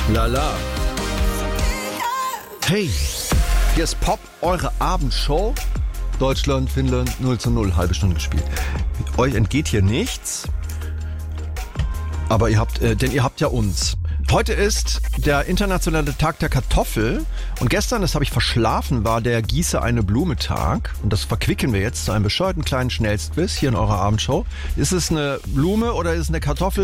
Lala. Hey, hier ist Pop, eure Abendshow. Deutschland, Finnland, 0:0, halbe Stunde gespielt. Euch entgeht hier nichts, aber ihr habt ja uns. Heute ist der internationale Tag der Kartoffel und gestern, das habe ich verschlafen, war der Gieße eine Blume Tag und das verquicken wir jetzt zu einem bescheuerten kleinen Schnellstquiz hier in eurer Abendshow. Ist es eine Blume oder ist es eine Kartoffel?